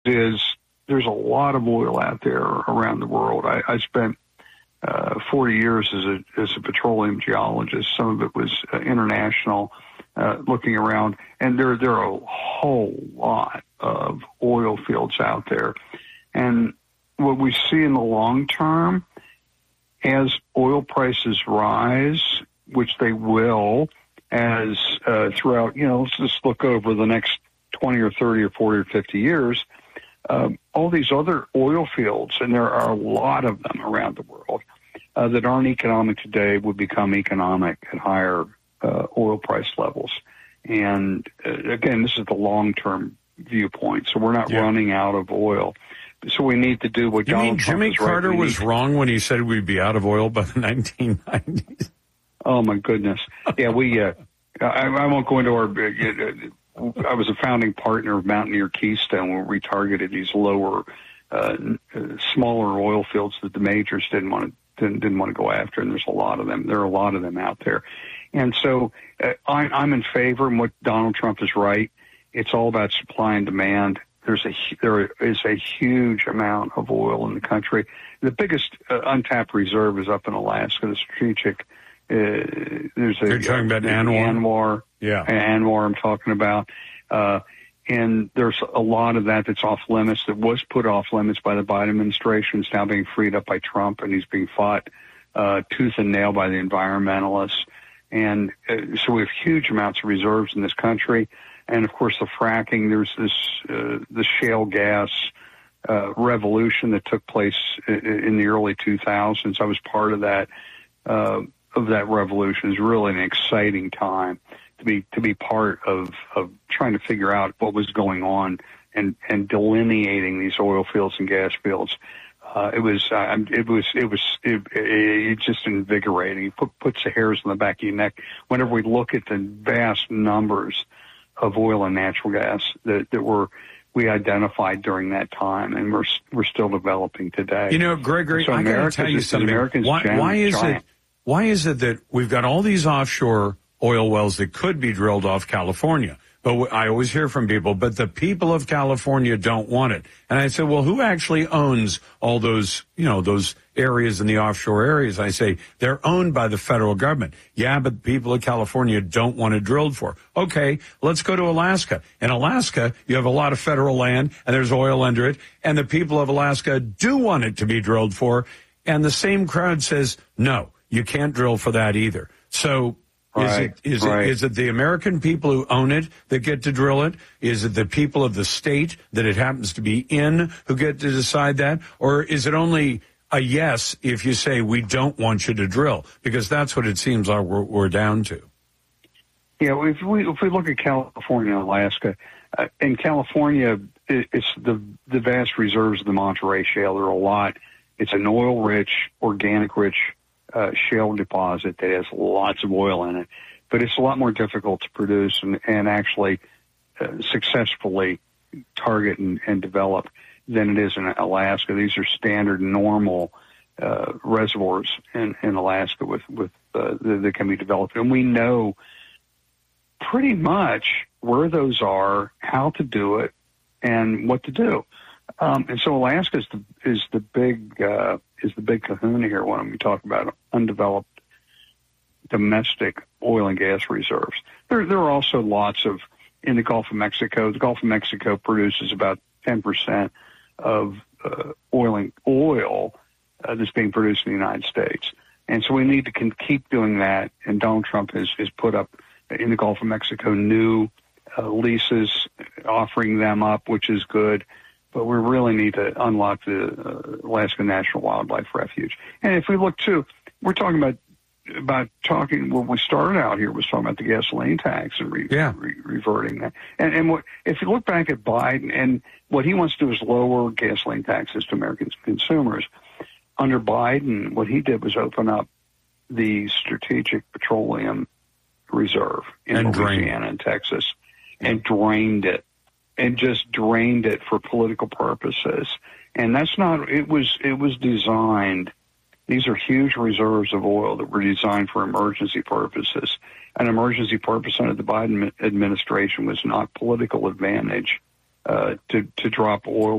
is there's a lot of oil out there around the world. I spent 40 years as a petroleum geologist. Some of it was international, looking around, and there are a whole lot of oil fields out there. And what we see in the long term, as oil prices rise, which they will, as throughout, let's just look over the next 20 or 30 or 40 or 50 years, all these other oil fields, and there are a lot of them around the world, that aren't economic today would become economic at higher oil price levels. And again, this is the long-term viewpoint, so we're not running out of oil. So we need to do what Donald Trump Jimmy Carter was wrong when he said we'd be out of oil by the 1990s? Oh, my goodness. Yeah, I won't go into our... I was a founding partner of Mountaineer Keystone, where we targeted these lower, smaller oil fields that the majors didn't want to go after, and there's a lot of them. There are a lot of them out there. And so I'm in favor, and what Donald Trump is right. It's all about supply and demand. There is a huge amount of oil in the country. The biggest untapped reserve is up in Alaska, the strategic. You're talking about ANWR? Yeah. ANWR I'm talking about. And there's a lot of that's off limits, that was put off limits by the Biden administration. It's now being freed up by Trump, and he's being fought tooth and nail by the environmentalists. And so we have huge amounts of reserves in this country. And, of course, the fracking, there's this the shale gas revolution that took place in the early 2000s. I was part of that revolution. It's really an exciting time to be part of trying to figure out what was going on and delineating these oil fields and gas fields. It's just invigorating. It puts the hairs on the back of your neck whenever we look at the vast numbers of oil and natural gas that we identified during that time, and we're still developing today. Gregory, I got to tell you something. Why is it that we've got all these offshore oil wells that could be drilled off California? But I always hear from people, but the people of California don't want it. And I said, well, who actually owns all those, those areas in the offshore areas? I say, they're owned by the federal government. Yeah, but the people of California don't want it drilled for. Okay, let's go to Alaska. In Alaska, you have a lot of federal land, and there's oil under it, and the people of Alaska do want it to be drilled for. And the same crowd says, no, you can't drill for that either. So is it the American people who own it that get to drill it? Is it the people of the state that it happens to be in who get to decide that? Or is it only a yes if you say we don't want you to drill? Because that's what it seems like we're down to. Yeah, if we look at California and Alaska, in California, it's the vast reserves of the Monterey Shale. There are a lot. It's an oil-rich, organic-rich shale deposit that has lots of oil in it, but it's a lot more difficult to produce and actually successfully target and develop than it is in Alaska. These are standard, normal reservoirs in Alaska that can be developed, and we know pretty much where those are, how to do it, and what to do. And so Alaska is the big kahuna here when we talk about undeveloped domestic oil and gas reserves. There are also lots in the Gulf of Mexico. The Gulf of Mexico produces about 10% of oil that's being produced in the United States. And so we need to keep doing that. And Donald Trump has put up in the Gulf of Mexico new leases, offering them up, which is good. But we really need to unlock the Alaska National Wildlife Refuge. And if we look too, we're talking about when we started out here was talking about the gasoline tax and reverting that. And if you look back at Biden, and what he wants to do is lower gasoline taxes to American consumers. Under Biden, what he did was open up the Strategic Petroleum Reserve in Louisiana and Texas and drained it. And just drained it for political purposes. And that's not, it was designed, these are huge reserves of oil that were designed for emergency purposes. An emergency purpose under the Biden administration was not political advantage to drop oil